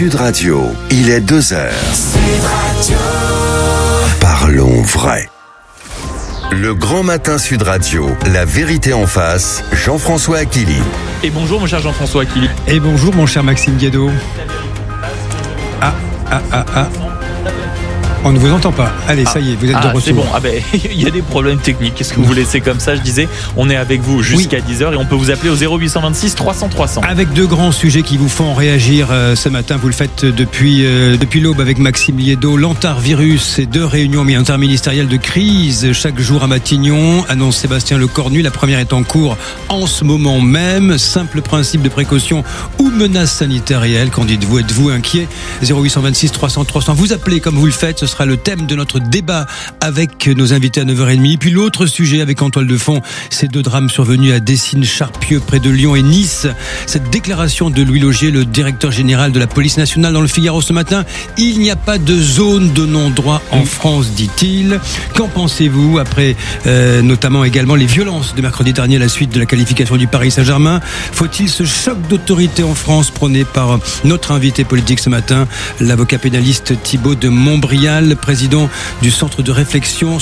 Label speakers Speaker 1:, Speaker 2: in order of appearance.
Speaker 1: Sud Radio, il est 2h. Sud Radio. Parlons vrai. Le grand matin Sud Radio, la vérité en face, Jean-François Akili.
Speaker 2: Et bonjour mon cher Jean-François Akili.
Speaker 3: Et bonjour mon cher Maxime Guédot. On ne vous entend pas. Allez, ça y est, vous êtes de retour.
Speaker 2: C'est bon. Il y a des problèmes techniques. Qu'est-ce que vous voulez? C'est comme ça, je disais. On est avec vous jusqu'à 10h et on peut vous appeler au 0826 300 300.
Speaker 3: Avec deux grands sujets qui vous font réagir ce matin. Vous le faites depuis l'aube avec Maxime Guédot. L'antarvirus et deux réunions interministérielles de crise chaque jour à Matignon, annonce Sébastien Lecornu. La première est en cours en ce moment même. Simple principe de précaution ou menace sanitaire réelle. Qu'en dites-vous? Êtes-vous inquiet? 0826 300 300. Vous appelez comme vous le faites. Ce sera le thème de notre débat avec nos invités à 9h30. Puis l'autre sujet avec en toile de fond, ces deux drames survenus à Dessines, Charpieu, près de Lyon et Nice. Cette déclaration de Louis Laugier, le directeur général de la police nationale, dans le Figaro ce matin. Il n'y a pas de zone de non-droit en France, dit-il. Qu'en pensez-vous après notamment également les violences de mercredi dernier à la suite de la qualification du Paris Saint-Germain? Faut-il ce choc d'autorité en France prôné par notre invité politique ce matin, l'avocat pénaliste Thibault de Montbrial, président du centre de réflexion